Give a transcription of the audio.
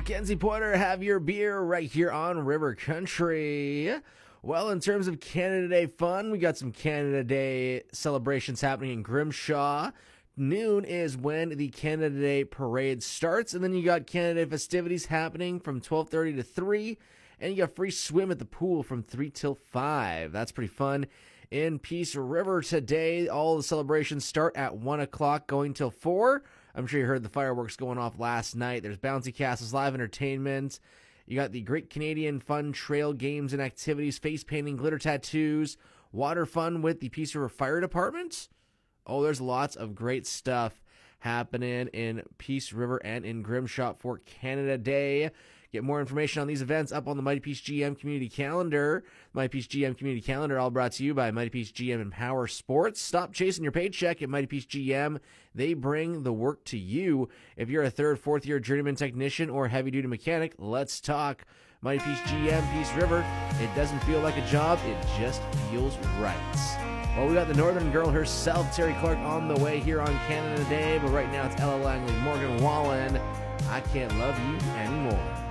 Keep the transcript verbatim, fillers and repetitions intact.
Mackenzie Porter, have your beer right here on River Country. Well, in terms of Canada Day fun, we got some Canada Day celebrations happening in Grimshaw. Noon is when the Canada Day parade starts, and then you got Canada Day festivities happening from twelve thirty to three, and you got free swim at the pool from three till five. That's pretty fun. In Peace River today, all the celebrations start at one o'clock, going till four. I'm sure you heard the fireworks going off last night. There's bouncy castles, live entertainment. You got the Great Canadian Fun Trail games and activities, face painting, glitter tattoos, water fun with the Peace River Fire Department. Oh, there's lots of great stuff happening in Peace River and in Grimshaw for Canada Day. Get more information on these events up on the Mighty Peace G M Community Calendar. Mighty Peace G M Community Calendar, all brought to you by Mighty Peace G M and Power Sports. Stop chasing your paycheck at Mighty Peace G M. They bring the work to you. If you're a third, fourth year journeyman technician or heavy-duty mechanic, let's talk. Mighty Peace G M, Peace River. It doesn't feel like a job, it just feels right. Well, we got the Northern Girl herself, Terry Clark, on the way here on Canada Day, but right now it's Ella Langley, Morgan Wallen. I Can't Love You Anymore.